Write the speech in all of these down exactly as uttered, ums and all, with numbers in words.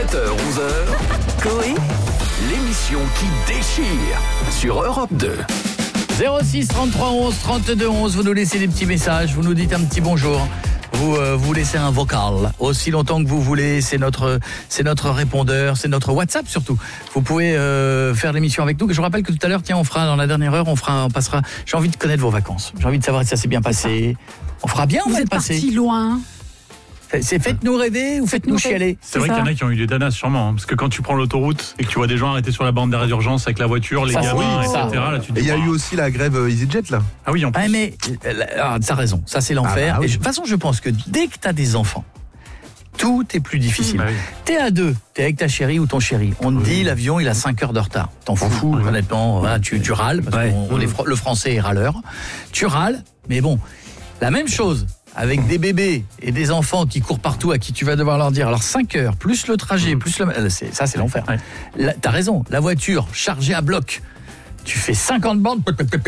sept heures onze heures, Coé, l'émission qui déchire sur Europe deux. zéro six trente-trois onze trente-deux onze, vous nous laissez des petits messages, vous nous dites un petit bonjour. Vous euh, vous laissez un vocal aussi longtemps que vous voulez, c'est notre c'est notre répondeur, c'est notre WhatsApp surtout. Vous pouvez euh, faire l'émission avec nous. Je vous rappelle que tout à l'heure, tiens, on fera dans la dernière heure, on fera on passera. J'ai envie de connaître vos vacances. J'ai envie de savoir si ça s'est bien passé. On fera bien, on Vous va êtes passer. parti loin. C'est faites-nous rêver ou faites-nous chialer. C'est vrai qu'il y en a qui ont eu des danas sûrement, hein, parce que quand tu prends l'autoroute et que tu vois des gens arrêtés sur la bande d'arrêt d'urgence avec la voiture, les Ça, gamins, oui, et cetera. ça. Là, tu te Et dis, il y a wow. eu aussi la grève EasyJet là. Ah oui, en plus. Ah mais euh, ah, t'as raison, ça c'est l'enfer. Ah bah oui. Et je- de toute façon, je pense que dès que t'as des enfants, tout est plus difficile. Bah oui. T'es à deux, t'es avec ta chérie ou ton chéri. On te dit l'avion il a cinq heures de retard. T'en fous, fous, ouais. honnêtement. Voilà, tu, tu râles parce Ouais. qu'on on est fr- le français est râleur. Tu râles, mais bon, la même chose. Avec des bébés et des enfants qui courent partout à qui tu vas devoir leur dire alors cinq heures plus le trajet plus le euh, c'est, ça c'est l'enfer. Ouais. Là, t'as raison, la voiture chargée à bloc. Tu fais cinquante bandes,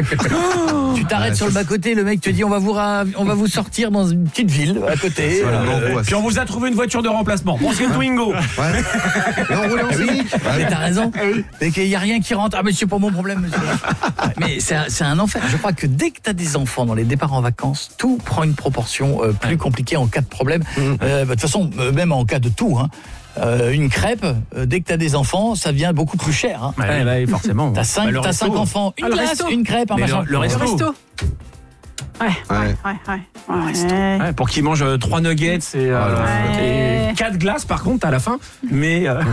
tu t'arrêtes Ouais, sur le ça, bas-côté, le mec te dit on va vous ra- on va vous sortir dans une petite ville à côté. Voilà, Euh, l'angoisse. Puis on vous a trouvé une voiture de remplacement. Bon, c'est une Twingo. Ouais. Et on roulait en Civic. Mais t'as raison. Mais qu'il n'y a rien qui rentre. Ah, mais c'est pas mon problème, monsieur. Ouais, mais c'est un, c'est un enfer. Je crois que dès que t'as des enfants dans les départs en vacances, tout prend une proportion euh, plus compliquée en cas de problème. Euh, bah, de toute façon, euh, même en cas de tout, hein. Euh, une crêpe, euh, dès que t'as des enfants, ça devient beaucoup plus cher. Hein. Ouais, Ouais, bah, forcément. T'as cinq, Bah, le t'as resto. cinq enfants, une Ah, le glace, resto. une crêpe, un Mais machin. le- le resto. Le resto. Ouais, ouais, Ouais. ouais, ouais. ouais. Ouais, pour qu'ils mangent euh, trois nuggets et, euh, Ouais. et quatre glaces par contre à la fin. Mais euh,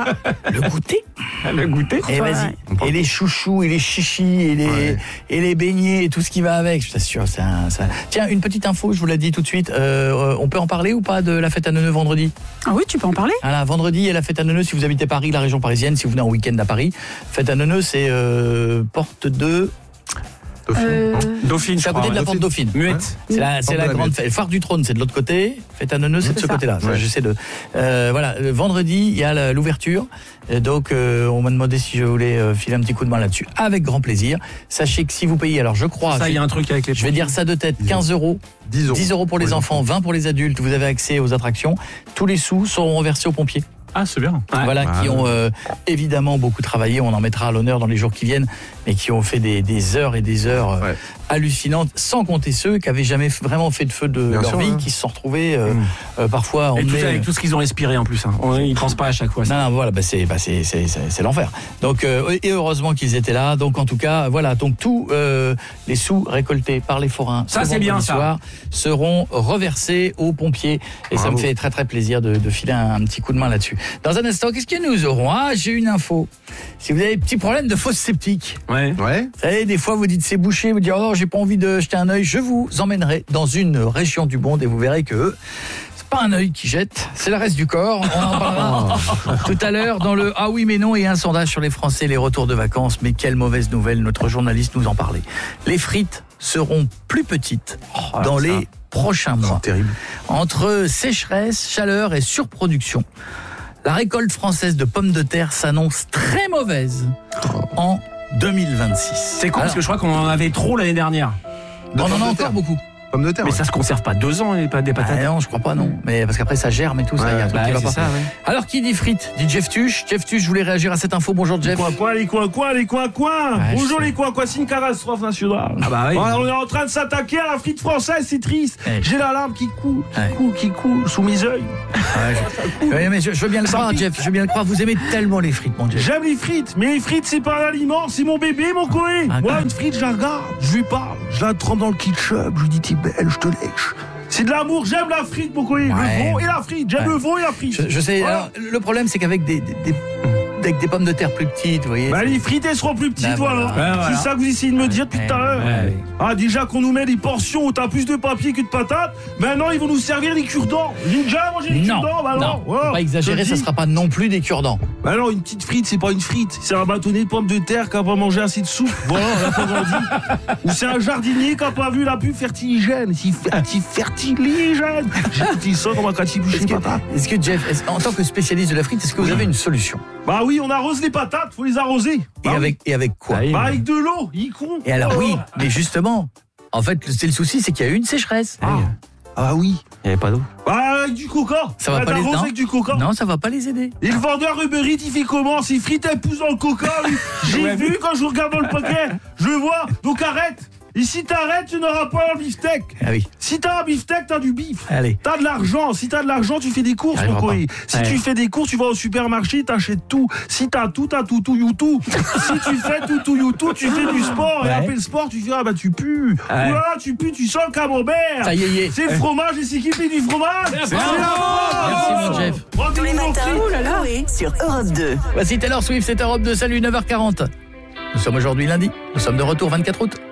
Le goûter. le goûter. Et Ouais. vas-y. Et les chouchous, et les chichis, et les, Ouais. et les beignets, et tout ce qui va avec. Je t'assure, c'est un, ça. Tiens, une petite info, je vous l'ai dit tout de suite. Euh, on peut en parler ou pas de la fête à Neuneu vendredi? Ah oui, tu peux en parler. Voilà, vendredi, il y a la fête à Neuneu si vous habitez Paris, la région parisienne, si vous venez en week-end à Paris. Fête à Neuneu, c'est euh, porte de... Dauphine, Euh, non Dauphine, C'est à je côté crois. de la ouais. porte Dauphine. Muette. C'est la, c'est Porte la de la grande Muette. fête. Phare du Trône, c'est de l'autre côté. Fête à Neuneu, c'est de C'est ce ça. côté-là. Ça, Ouais. J'essaie de... Euh, voilà, le vendredi, il y a la- l'ouverture. Et donc, euh, on m'a demandé si je voulais euh, filer un petit coup de main là-dessus. Avec grand plaisir. Sachez que si vous payez, alors je crois... Ça, il y a un truc avec les. Je vais dire ça de tête, quinze euros, dix euros. dix euros pour les enfants, vingt pour les adultes, vous avez accès aux attractions. Tous les sous seront reversés aux pompiers. Ah, c'est bien. Ouais. Voilà, Ah, qui ouais. ont euh, évidemment beaucoup travaillé, on en mettra à l'honneur dans les jours qui viennent, mais qui ont fait des, des heures et des heures euh, Ouais. hallucinantes, sans compter ceux qui avaient jamais f- vraiment fait de feu de Bien leur sûr, vie, hein. qui se sont retrouvés euh, Mm. euh, parfois Et tout, emmenés... avec tout ce qu'ils ont respiré en plus. Hein. On, ils pensent pas à chaque fois. Ça. Non, non, voilà, bah c'est, bah c'est, c'est, c'est, c'est l'enfer. Donc, euh, et heureusement qu'ils étaient là. Donc, en tout cas, voilà. Donc, tous euh, les sous récoltés par les forains, Ça, ce c'est bien, vendredi ça. soir, seront reversés aux pompiers. Et ça Bravo. me fait très, très plaisir de, de filer un, un petit coup de main là-dessus. Dans un instant, qu'est-ce que nous aurons? Ah, j'ai une info. Si vous avez des petits problèmes de fosse septique, Ouais. Ouais. vous savez, des fois, vous dites c'est bouché, vous dites oh, j'ai pas envie de jeter un œil. Je vous emmènerai dans une région du monde et vous verrez que c'est pas un œil qui jette, c'est le reste du corps. On en parlera tout à l'heure dans le ah oui mais non et un sondage sur les Français, les retours de vacances. Mais quelle mauvaise nouvelle, notre journaliste nous en parlait. Les frites seront plus petites dans ça. les prochains mois. C'est terrible. Entre sécheresse, chaleur et surproduction, la récolte française de pommes de terre s'annonce très mauvaise en deux mille vingt-six. C'est con parce que je crois qu'on en avait trop l'année dernière. on en pommes a de encore terre. beaucoup. Pommes de terre. Mais ouais. ça se conserve pas deux ans les pas des Ah patates. non, je crois pas, non. Mais parce qu'après, ça germe et tout, ça, il y a un truc Bah, qui va c'est pas. ça, ouais. Alors, qui dit frites dit Jeff Tuch. Jeff Tuch, je voulais réagir à cette info. Bonjour, Jeff. Quoi, quoi, les quoi, quoi, les quoi, quoi Ouais, je Bonjour sais. les quoi, quoi, c'est une catastrophe nationale. Ah bah oui. Voilà, on est en train de s'attaquer à la frite française, c'est triste. Ouais. J'ai la larme qui coule, qui Ouais. coule, qui coule sous mes yeux. Ouais, je... Ouais, mais je, je veux bien le croire, Jeff. Je veux bien le croire. Vous aimez tellement les frites, mon Jeff. J'aime les frites, mais les frites c'est pas un aliment, c'est mon bébé, mon coé. Ah, Moi, ah. une frite, je la regarde, je lui parle, je la trempe dans le ketchup, je lui dis t'es belle, je te lèche. C'est de l'amour, j'aime la frite, mon coé. Ouais. Le veau et la frite, j'aime Ouais. le veau et la frite. Je, je sais. Voilà. Alors, le problème, c'est qu'avec des, des, des, avec des pommes de terre plus petites, vous voyez. Bah, les frites, elles seront plus petites, Bah, voilà. voilà. Ouais, voilà. C'est ça que vous essayez de me dire depuis tout à l'heure. Ouais. Ah, déjà qu'on nous met des portions où t'as plus de papier que de patates, maintenant ils vont nous servir des cure-dents. J'ai déjà mangé des non, cure-dents, bah non, alors, faut voilà. pas exagérer, Je ça te dis. sera pas non plus des cure-dents. Bah alors, une petite frite, c'est pas une frite, c'est un bâtonnet de pommes de terre qui a pas mangé assez de soupe. Voilà, on a pas grandi. Ou c'est un jardinier qui a pas vu la pub fertiligène. Si ferti, fertiligène. J'ai dit ça dans ma catibuche Est-ce les que, patates. est-ce que Jeff, est-ce- en tant que spécialiste de la frite, est-ce que vous avez une solution? Bah oui, on arrose les patates, faut les arroser. Et Bah oui. avec, et avec quoi? Ah oui. Bah avec de l'eau, il con. Et alors, Oh. oui, mais justement, en fait, c'est le souci, c'est qu'il y a eu une sécheresse. Ah, ah oui. Il n'y avait pas d'eau. Ah, avec du coca. Ça va Ah, pas les- t'arroses non. avec du coca. Non, ça va pas les aider. Et le vendeur Uber Eats, il fait comment? S'il frite un pouce dans le coca, lui. J'ai Ouais, vu quand je regarde dans le paquet. Je le vois. Donc arrête. Et si t'arrêtes, tu n'auras pas un beefsteak. Ah oui. Si t'as un beefsteak, t'as du bif. Allez. T'as de l'argent. Si t'as de l'argent, tu fais des courses, J'arriverai mon pas. coï. Si Ouais. tu fais des courses, tu vas au supermarché, t'achètes tout. Si t'as tout, t'as tout, tout, you tout. Si tu fais tout, tout, you tout, tu fais du sport. Et Ouais. après le sport, tu fais, ah bah tu pues. Ouais. Oulala, tu pues, tu sens le camembert. Ça y est, y est. C'est le fromage et c'est qui fait du fromage. C'est la Merci, mon Jeff. Tous les matins, Oh là là. Coé sur Europe deux. Voici Taylor Swift, c'est Europe deux. Salut, neuf heures quarante. Nous sommes aujourd'hui lundi. Nous sommes de retour vingt-quatre août.